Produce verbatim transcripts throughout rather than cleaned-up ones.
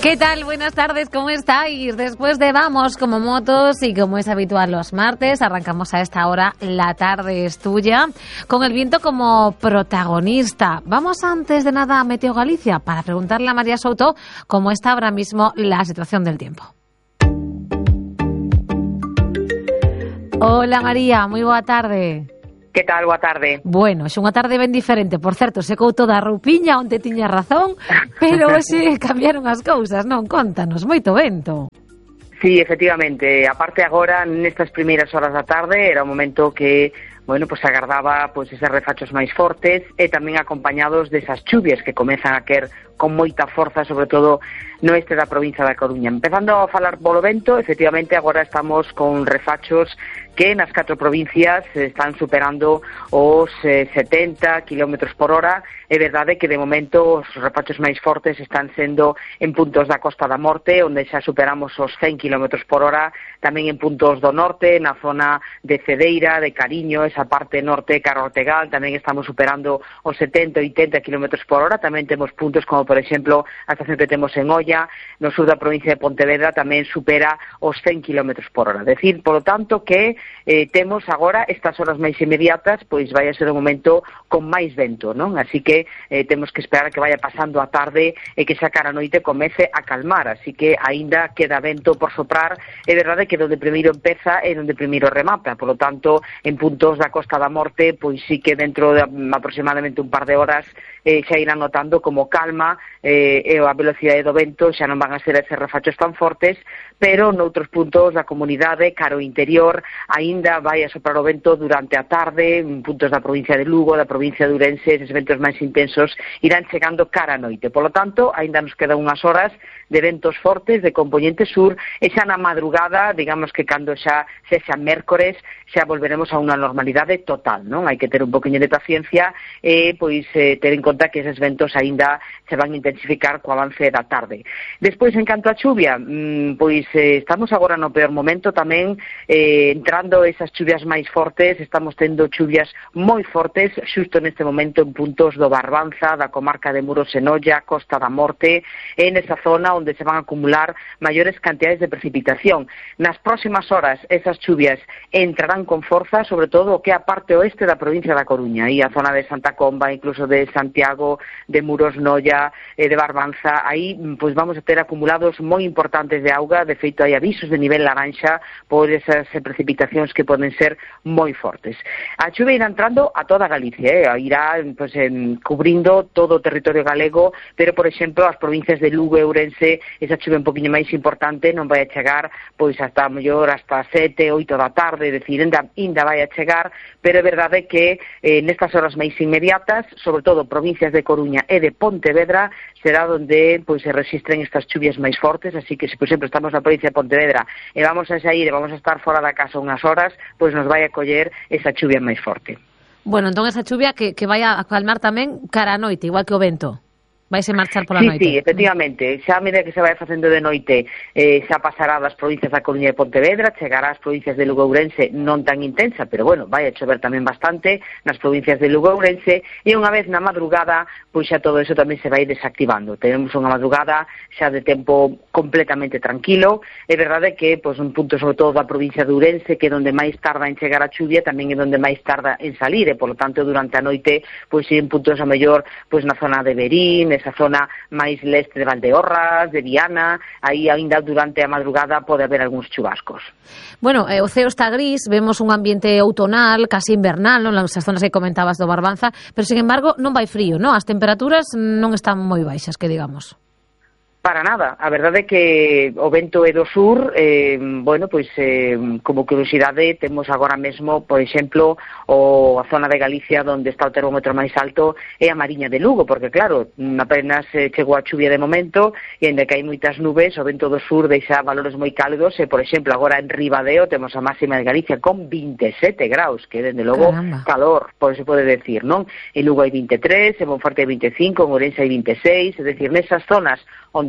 ¿Qué tal? Buenas tardes, ¿cómo estáis? Después de Vamos como motos y como es habitual los martes, arrancamos a esta hora La tarde es tuya, con el viento como protagonista. Vamos antes de nada a Meteo Galicia para preguntarle a María Souto cómo está ahora mismo la situación del tiempo. Hola María, moi boa tarde. Que tal? Boa tarde. Bueno, é unha tarde ben diferente. Por certo, secou toda a roupiña, onte tiña razón, pero hoxe cambiaron as cousas, non? Contanos, moito vento. Sí, efectivamente. Aparte agora, nestas primeiras horas da tarde, era un momento que, bueno, pues agardaba pues eses refachos máis fortes e tamén acompañados desas chuvias que comezan a caer con moita forza, sobre todo no este da provincia da Coruña. Empezando a falar polo vento, efectivamente agora estamos con refachos que nas catro provincias están superando os eh, setenta kilómetros por hora. É verdade que de momento os refachos máis fortes están sendo en puntos da Costa da Morte, onde xa superamos os cen kilómetros por hora, tamén en puntos do norte, na zona de Cedeira, de Cariño, esa parte norte, cara Ortegal, tamén estamos superando os setenta e oitenta kilómetros por hora. Tamén temos puntos como, por exemplo, a estación que temos en Oia, no sur da provincia de Pontevedra, tamén supera os cen kilómetros por hora. Decir, polo tanto, que eh, temos agora estas horas máis inmediatas, pois vai a ser un momento con máis vento, non? Así que eh, temos que esperar que vaya pasando a tarde e que xa cara a noite comece a calmar, así que aínda queda vento por soprar. É verdade que donde primeiro empeza é donde primeiro remata, polo tanto, en puntos da Costa da Morte, pois sí que dentro de aproximadamente un par de horas eh, xa irán notando como calma eh, e a velocidade do vento xa non van a ser eses refachos tan fortes, pero noutros puntos da comunidade, caro interior, aínda vai a soprar o vento durante a tarde, en puntos da provincia de Lugo, da provincia de Ourense, eses ventos máis intensos irán chegando cara a noite. Por lo tanto, aínda nos quedan unhas horas de ventos fortes de componente sur, e xa na madrugada, digamos que cando xa sexa mércores, xa volveremos a unha normalidade total, non? Hai que ter un poquinho de paciencia e, pois, eh, ter en conta que eses ventos aínda se van a intensificar co avance da tarde. Despois, en canto a chuvia, mmm, pois eh, estamos agora no peor momento tamén, eh, entrando esas chuvias máis fortes, estamos tendo chuvias moi fortes xusto neste momento en puntos do Barbanza, da comarca de Muros e Noia, Costa da Morte, en esa zona onde se van a acumular maiores cantidades de precipitación. Nas próximas horas esas chuvias entrarán con forza, sobre todo o que é a parte oeste da provincia da Coruña, e a zona de Santa Comba, incluso de Santiago, de Muros, Noia, eh, de Barbanza. Aí pois vamos a ter acumulados moi importantes de auga. De feito, hai avisos de nivel laranxa por esas precipitacións que poden ser moi fortes. A chuvia irá entrando a toda Galicia, eh? irá pois, en, cubrindo todo o territorio galego, pero, por exemplo, as provincias de Lugo e Ourense, esa chuvia un poquinho máis importante non vai a chegar pois hasta mellor hasta sete, oito da tarde, é dicir, ainda, ainda vai a chegar, pero é verdade que eh, nestas horas máis inmediatas, sobre todo provincias de Coruña e de Pontevedra, será onde pois se registren estas chuvias máis fortes. Así que, se por exemplo estamos na provincia de Pontevedra e vamos a sair e vamos a estar fora da casa unhas horas, pois nos vai a coller esa chuvia máis forte. Bueno, entón esa chuvia que, que vai a calmar tamén cara a noite, igual que o vento. Vais a marchar pola sí, noite. Sí, efectivamente. Xa a medida que se vai facendo de noite, eh, xa pasará das provincias da Coruña e Pontevedra, chegará ás provincias de Lugo e Ourense non tan intensa, pero bueno, vai a chover tamén bastante nas provincias de Lugo e Ourense, e unha vez na madrugada, pois xa todo eso tamén se vai desactivando. Tenemos unha madrugada xa de tempo completamente tranquilo. É verdade que, pois, un punto sobre todo da provincia de Ourense, que é onde máis tarda en chegar a chuvia, tamén é onde máis tarda en salir, e, polo tanto, durante a noite, pois, en puntos a mellor, pois, na zona de Verín, esa zona máis leste de Valdeorras, de Viana, aí aínda durante a madrugada pode haber algúns chubascos. Bueno, eh, o ceo está gris, vemos un ambiente outonal, casi invernal, non? Nas zonas que comentabas do Barbanza, pero, sin embargo, non vai frío, non? As temperaturas non están moi baixas, que digamos. Para nada, a verdade é que o vento é do sur, eh, bueno, pois eh, como curiosidade temos agora mesmo, por exemplo, o a zona de Galicia onde está o termómetro máis alto é a Mariña de Lugo, porque claro, apenas eh, chegou a chuvia de momento e ainda que hai moitas nubes, o vento do sur deixa valores moi cálidos e, por exemplo, agora en Ribadeo temos a máxima de Galicia con vinte e sete graus, que dende logo Caramba. calor, por se pode decir, non? En Lugo hai vinte e tres, en Monforte hai vinte e cinco, en Ourense hai vinte e seis, é dicir, nesas zonas onde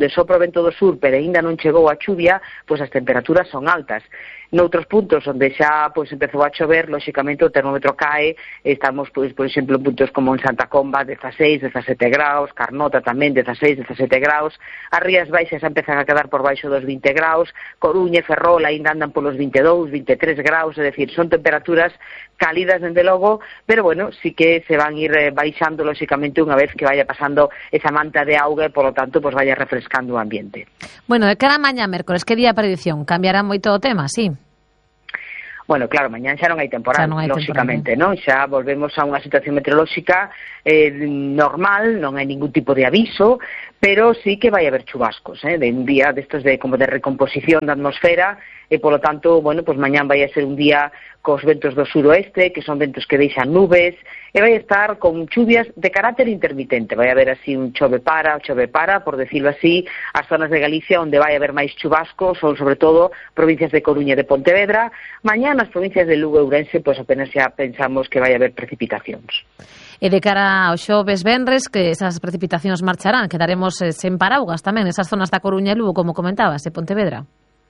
onde sopra o vento do sur, pero aínda non chegou a chuvia, pois as temperaturas son altas. Noutros puntos onde xa pois empezou a chover, lóxicamente o termómetro cae, estamos, pois, por exemplo, en puntos como en Santa Comba, dezaseis, dezasete graus, Carnota tamén, dezaseis, dezasete graus, as Rías Baixas xa empezan a quedar por baixo dos vinte graus, Coruña e Ferrol aínda andan polos vinte e dous, vinte e tres graus, é dicir, son temperaturas cálidas, dende logo, pero, bueno, sí que se van ir eh, baixando, lóxicamente, unha vez que vaya pasando esa manta de auga e, polo tanto, pues vaya refrescando o ambiente. Bueno, de cara a mañá mércoles, que día de predición? Cambiará moito o tema, sí? Bueno, claro, mañán xa non hai temporal, non hai lóxicamente, temporal, non? Xa volvemos a unha situación meteorolóxica eh, normal, non hai ningún tipo de aviso, pero sí que vai haber chubascos, eh, de un día destos de como de recomposición da atmosfera, e polo tanto, bueno, pues mañán vai a ser un día cos ventos do suroeste, que son ventos que deixan nubes, e vai estar con chuvias de carácter intermitente, vai haber así un chove para, chove para, por decirlo así, as zonas de Galicia onde vai haber máis chubascos son sobre todo provincias de Coruña e de Pontevedra. Mañán nas provincias de Lugo e Ourense, pois apenas xa pensamos que vai haber precipitacións. E de cara ao xoves venres, que esas precipitacións marcharán, quedaremos eh, sen paraugas tamén, esas zonas da Coruña e Lugo, como comentabas, e Pontevedra.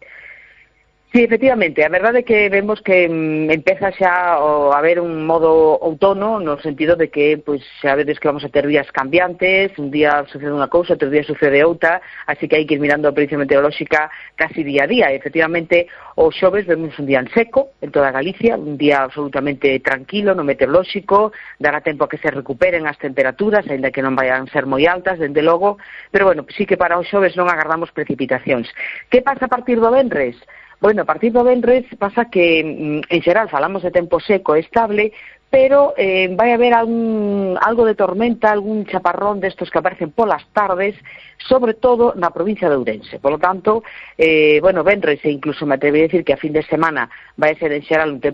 Sí, efectivamente, a verdade é que vemos que mm, empeza xa o, a haber un modo outono, no sentido de que, pois, xa vedes que vamos a ter días cambiantes, un día sucede unha cousa, outro día sucede outra, así que hai que ir mirando a predicción meteorolóxica casi día a día. E, efectivamente, o xoves vemos un día en seco en toda Galicia, un día absolutamente tranquilo no meteorolóxico, dará tempo a que se recuperen as temperaturas, aínda que non vayan ser moi altas, dende logo, pero, bueno, sí que para o xoves non agardamos precipitacións. Que pasa a partir do venres? Bueno, a partir do venres pasa que, en xeral, falamos de tempo seco e estable, pero eh, vai haber algún, algo de tormenta, algún chaparrón destos que aparecen polas tardes, sobre todo na provincia de Ourense. Por lo tanto, eh, bueno, venres e incluso me atrevo a decir que a fin de semana vai a ser en xeral un tempo